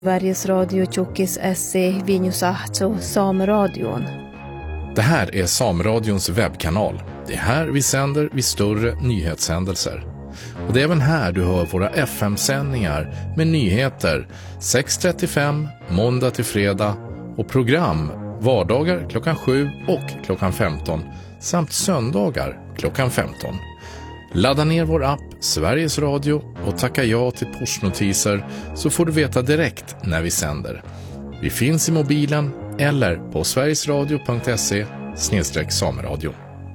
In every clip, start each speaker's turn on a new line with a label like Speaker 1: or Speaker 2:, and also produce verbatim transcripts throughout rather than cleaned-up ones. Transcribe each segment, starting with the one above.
Speaker 1: Sveriges Radio Tjockis S C Vinjusahto Sameradion.
Speaker 2: Det här är Sameradions webbkanal. Det är här vi sänder vid större nyhetshändelser. Och det är även här du hör våra F M-sändningar med nyheter sex trettiofem måndag till fredag och program vardagar klockan sju och klockan femton samt söndagar klockan femton. Ladda ner vår app Sveriges Radio och tacka ja till pushnotiser så får du veta direkt när vi sänder. Vi finns i mobilen eller på sverigesradio punkt se snedstreck sameradio.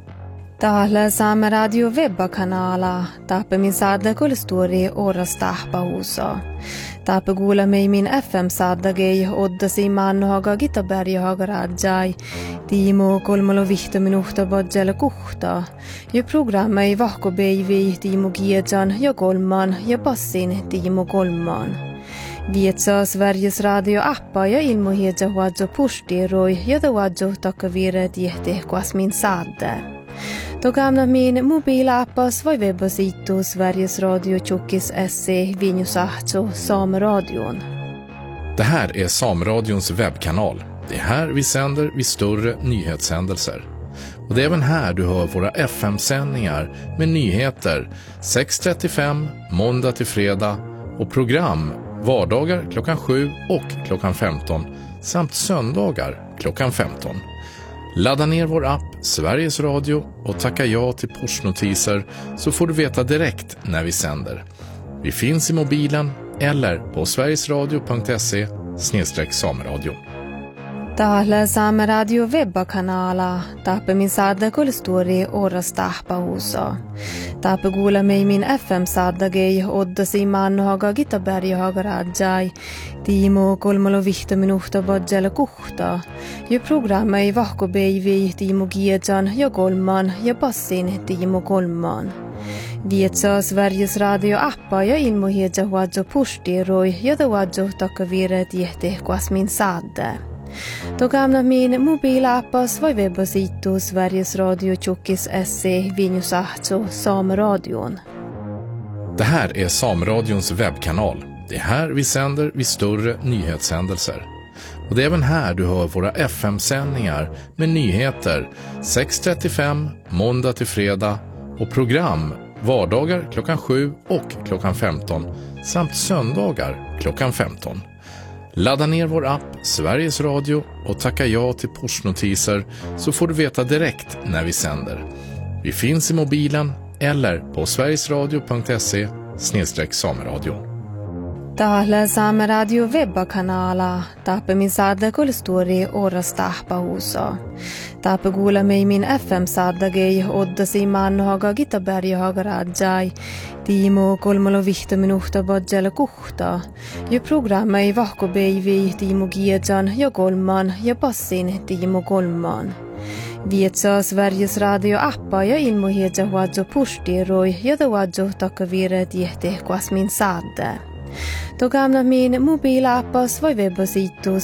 Speaker 1: Täällä Saameradio webbakanala taappe min saadla kulstori oras tahpa huusa. Taappe kuule mei min F M-saaddagei oddasi maannohaga Gitaberjahaga rajai. Tiimo kolmalo vihto minuhta bodjale kuhta. Ja programmei vahko beivi Tiimo Giejan ja kolman ja passin Tiimo kolman. Vietsa Sveriges Radio appa ja ilmohiedja huadjo pustiroi ja tuadjo takkavire tiehti kuas min saadde. Togamna min mobilappas voi webbasitu Sveriges Radio Tjockis S C Vinjusahto Sameradion.
Speaker 2: Det här är Sameradions webbkanal. Det är här vi sänder vid större nyhetshändelser. Och det är även här du hör våra F M-sändningar med nyheter sex trettiofem måndag till fredag och program vardagar klockan sju och klockan femton samt söndagar klockan femton. Ladda ner vår app Sveriges Radio och tacka ja till pushnotiser så får du veta direkt när vi sänder. Vi finns i mobilen eller på sverigesradio punkt se snedstreck sameradio.
Speaker 1: Täällä Saameradio webbakanala taappe min saadla kulstori oras tahpa huusa. Taappe kuule mei min F M-saaddagei oddasi maannohaga Gitaberjahaga rajai. Tiimo kolmalo vihto minuhta bodjale kuhta. Ja programmei vahko beivi Tiimo Giejan ja kolman ja passin Tiimo kolman. Vietsa Sveriges Radio appa ja ilmohiedja huadjo pustiroi ja tuadjo takkavire tiehti kuas min saadde. Togamna min mobilappas voi webbasitu Sveriges Radio Tjockis S C Vinjusahto Sameradion.
Speaker 2: Det här är Sameradions webbkanal. Det är här vi sänder vid större nyhetshändelser. Och det är även här du hör våra F M-sändningar med nyheter sex trettiofem måndag till fredag och program vardagar klockan sju och klockan femton samt söndagar klockan femton. Ladda ner vår app Sveriges Radio och tacka ja till pushnotiser så får du veta direkt när vi sänder. Vi finns i mobilen eller på sverigesradio punkt se snedstreck sameradio.
Speaker 1: Täällä Saameradio webbakanala taappe min saadla kulstori oras tahpa huusa. Taappe kuule mei min F M-saaddagei oddasi maannohaga Gitaberjahaga rajai. Tiimo kolmalo vihto minuhta bodjale kuhta. Ja programmei vahko beivi Tiimo Giejan ja kolman ja passin Tiimo kolman. Vietsa Sveriges Radio appa ja ilmohiedja huadjo pustiroi ja tuadjo takkavire tiehti kuas min saadde. Togamna min mobilappas voi webbasitu